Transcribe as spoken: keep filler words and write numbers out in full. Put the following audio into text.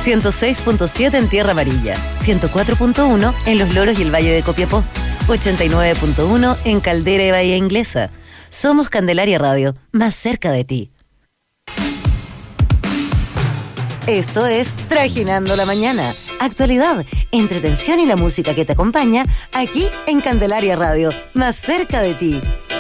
ciento seis punto siete en Tierra Amarilla, ciento cuatro punto uno en Los Loros y el Valle de Copiapó, ochenta y nueve punto uno en Caldera y Bahía Inglesa. Somos Candelaria Radio, más cerca de ti. Esto es Trajinando la Mañana. Actualidad, entretención y la música que te acompaña aquí en Candelaria Radio, más cerca de ti.